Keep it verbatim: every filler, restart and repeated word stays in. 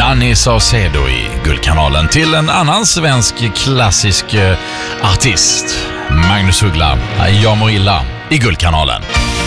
Danny Saucedo i Guldkanalen till en annan svensk klassisk artist, Magnus Uggla, Jag mår illa i Guldkanalen.